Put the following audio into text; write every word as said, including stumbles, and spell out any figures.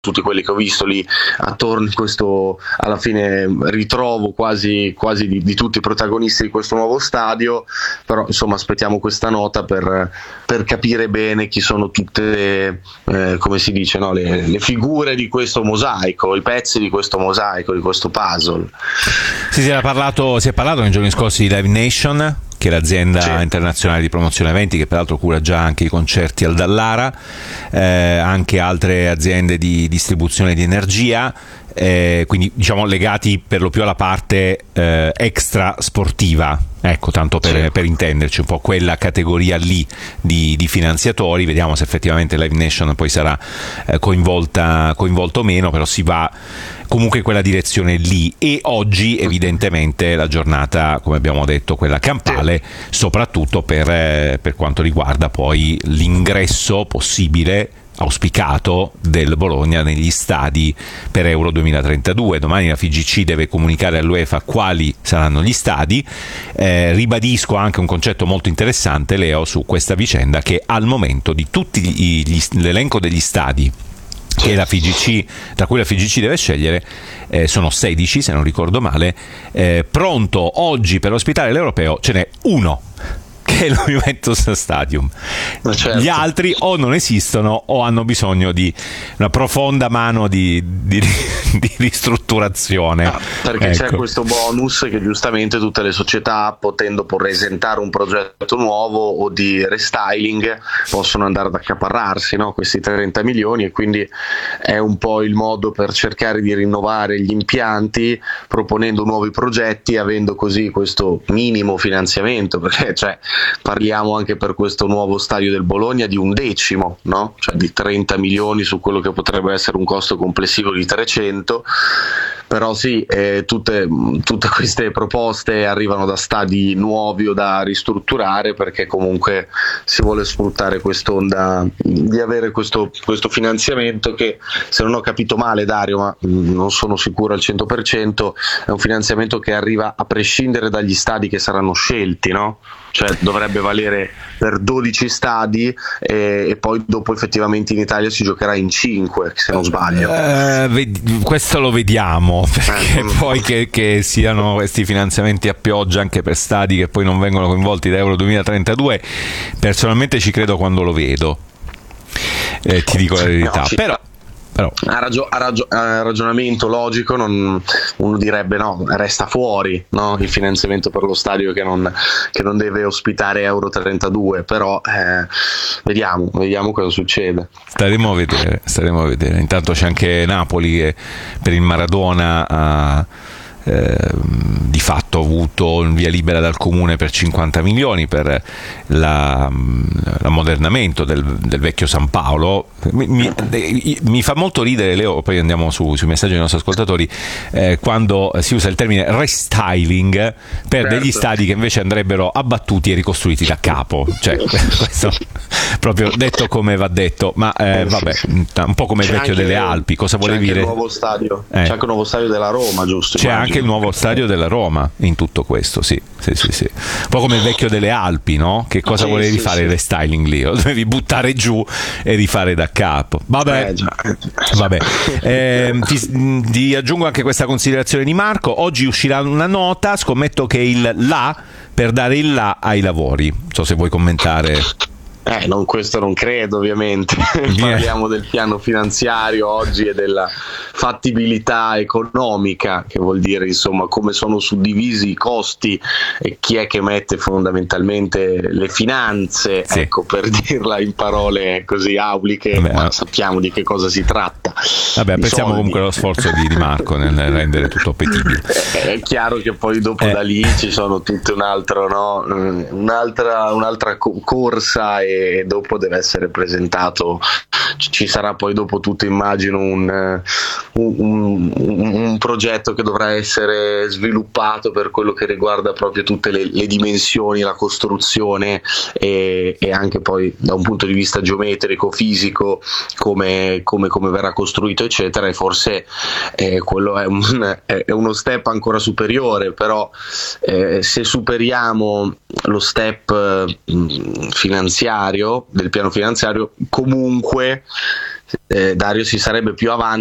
tutti quelli che ho visto lì attorno in questo, alla fine ritrovo quasi, quasi di, di tutti i protagonisti di questo nuovo stadio, però insomma aspettiamo questa nota per, per capire bene chi sono tutte, eh, come si dice, no? le, le figure di questo mosaico, i pezzi di questo mosaico, di questo puzzle. Sì, si era parlato, si è parlato nei giorni scorsi di Live Nation, che è l'azienda sì. internazionale di promozione eventi, che peraltro cura già anche i concerti al Dallara, eh, anche altre aziende di distribuzione di energia, eh, quindi diciamo legati per lo più alla parte eh, extra sportiva, ecco, tanto per, sì. per intenderci, un po' quella categoria lì di, di finanziatori. Vediamo se effettivamente Live Nation poi sarà eh, coinvolta coinvolto o meno, però si va comunque in quella direzione lì. E oggi evidentemente la giornata, come abbiamo detto, quella campale, soprattutto per, eh, per quanto riguarda poi l'ingresso possibile, auspicato, del Bologna negli stadi per Euro duemilatrentadue. Domani la F I G C deve comunicare all'UEFA quali saranno gli stadi. Eh, ribadisco anche un concetto molto interessante, Leo, su questa vicenda, che al momento di tutti gli, gli, l'elenco degli stadi che la F I G C, da cui la F I G C deve scegliere, eh, sono sedici se non ricordo male, eh, pronto oggi per ospitare l'Europeo ce n'è uno, che è lo Juventus Stadium. Certo. Gli altri o non esistono o hanno bisogno di una profonda mano di, di, di ristrutturazione. Ah, perché ecco. C'è questo bonus che giustamente tutte le società, potendo presentare un progetto nuovo o di restyling, possono andare ad accaparrarsi, no? Questi trenta milioni, e quindi è un po' il modo per cercare di rinnovare gli impianti proponendo nuovi progetti, avendo così questo minimo finanziamento, perché cioè parliamo anche per questo nuovo stadio del Bologna di un decimo, no? Cioè di trenta milioni su quello che potrebbe essere un costo complessivo di trecento. Però sì, eh, tutte, tutte queste proposte arrivano da stadi nuovi o da ristrutturare, perché comunque si vuole sfruttare quest'onda di avere questo, questo finanziamento che, se non ho capito male Dario, ma non sono sicuro al cento per cento, è un finanziamento che arriva a prescindere dagli stadi che saranno scelti, no? Cioè dovrebbe valere per dodici stadi e, e poi dopo effettivamente in Italia si giocherà in cinque, se non sbaglio. Eh, ved- questo lo vediamo, perché eh, poi che, che siano questi finanziamenti a pioggia anche per stadi che poi non vengono coinvolti da Euro duemilatrentadue, personalmente ci credo quando lo vedo, eh, ti dico la verità. No, ci... però Però. A, ragio- a, ragio- a ragionamento logico non, uno direbbe no, resta fuori, no? Il finanziamento per lo stadio che non, che non deve ospitare Euro trentadue, però eh, vediamo, vediamo cosa succede. Staremo a vedere, staremo a vedere. Intanto c'è anche Napoli che per il Maradona ha Eh, di fatto ha avuto via libera dal comune per cinquanta milioni per la, l'ammodernamento del, del vecchio San Paolo. Mi, mi, mi fa molto ridere, Leo, poi andiamo su, sui messaggi dei nostri ascoltatori, eh, quando si usa il termine restyling per certo. degli stadi che invece andrebbero abbattuti e ricostruiti da capo, cioè questo proprio detto come va detto, ma eh, vabbè, un po' come c'è il vecchio delle Alpi. Cosa volevi dire? C'è anche il nuovo stadio, eh. c'è anche il nuovo stadio della Roma, giusto? C'è immagino. Anche il nuovo stadio della Roma in tutto questo, sì, sì, sì, sì. Un po' come il vecchio delle Alpi, no? Che cosa sì, volevi sì, fare sì. il restyling lì? Lo dovevi buttare giù e rifare da capo. Vabbè, eh, già. Vabbè. Eh, ti, ti aggiungo anche questa considerazione di Marco. Oggi uscirà una nota, scommetto che il là per dare il là ai lavori. Non so se vuoi commentare. Eh, non, questo non credo, ovviamente. Parliamo del piano finanziario oggi e della fattibilità economica, che vuol dire insomma come sono suddivisi i costi e chi è che mette fondamentalmente le finanze, sì. ecco, per dirla in parole così auliche. Vabbè, ma sappiamo di che cosa si tratta. Vabbè, apprezziamo comunque lo sforzo di, di Marco nel rendere tutto appetibile. È chiaro che poi dopo eh. da lì ci sono tutte un altro, no? un'altra, un'altra corsa, e dopo deve essere presentato, ci sarà poi dopo tutto, immagino, un, un, un, un progetto che dovrà essere sviluppato per quello che riguarda proprio tutte le, le dimensioni, la costruzione e, e anche poi da un punto di vista geometrico, fisico, come, come, come verrà costruito eccetera, e forse eh, quello è, un, è uno step ancora superiore, però eh, se superiamo lo step eh, finanziario del piano finanziario, comunque eh, Dario si sarebbe più avanti